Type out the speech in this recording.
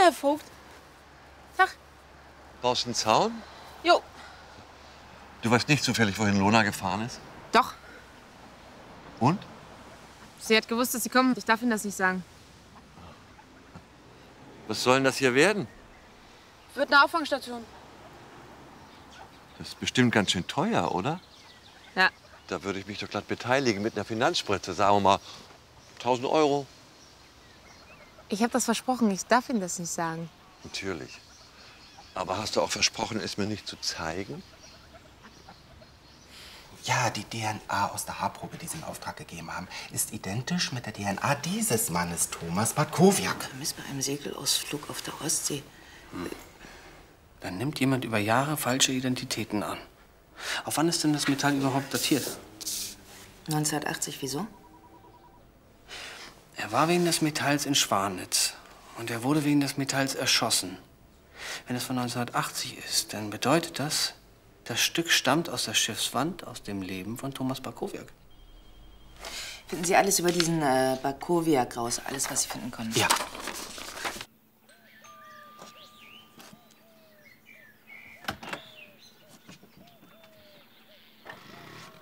Herr Vogt. Tag. Brauchst du einen Zaun? Jo. Du weißt nicht zufällig, wohin Lona gefahren ist? Doch. Und? Sie hat gewusst, dass Sie kommen. Ich darf Ihnen das nicht sagen. Was soll denn das hier werden? Wird eine Auffangstation. Das ist bestimmt ganz schön teuer, oder? Ja. Da würde ich mich doch glatt beteiligen mit einer Finanzspritze. Sagen wir mal 1.000 Euro. Ich habe das versprochen. Ich darf Ihnen das nicht sagen. Natürlich. Aber hast du auch versprochen, es mir nicht zu zeigen? Ja, die DNA aus der Haarprobe, die Sie in Auftrag gegeben haben, ist identisch mit der DNA dieses Mannes, Thomas Bartkowiak. Vermisst bei einem Segelausflug auf der Ostsee. Dann nimmt jemand über Jahre falsche Identitäten an. Auf wann ist denn das Metall überhaupt datiert? 1980, wieso? Er war wegen des Metalls in Schwanitz. Und er wurde wegen des Metalls erschossen. Wenn es von 1980 ist, dann bedeutet das, das Stück stammt aus der Schiffswand, aus dem Leben von Thomas Bartkowiak. Finden Sie alles über diesen Bartkowiak raus? Alles, was Sie finden können? Ja.